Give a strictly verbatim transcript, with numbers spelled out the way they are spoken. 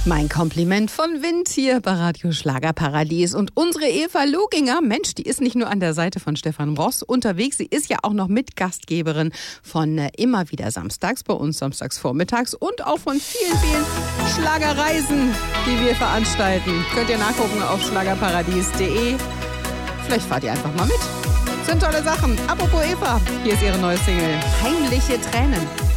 Mein Kompliment von Wind hier bei Radio Schlagerparadies. Und unsere Eva Luginger, Mensch, die ist nicht nur an der Seite von Stefan Ross unterwegs, sie ist ja auch noch Mitgastgeberin von äh, Immer wieder samstags bei uns, samstags vormittags und auch von vielen, vielen Schlagerreisen, die wir veranstalten. Könnt ihr nachgucken auf schlagerparadies punkt de. Vielleicht fahrt ihr einfach mal mit. Sind tolle Sachen. Apropos Eva, hier ist ihre neue Single, Heimliche Tränen.